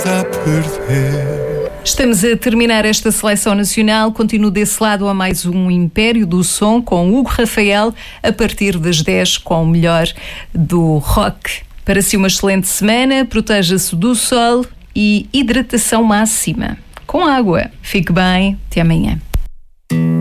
a perder. Estamos a terminar esta seleção nacional. Continuo desse lado a mais um Império do Som com Hugo Rafael a partir das 10 com o melhor do rock. Para si uma excelente semana, proteja-se do sol e hidratação máxima com água. Fique bem, até amanhã.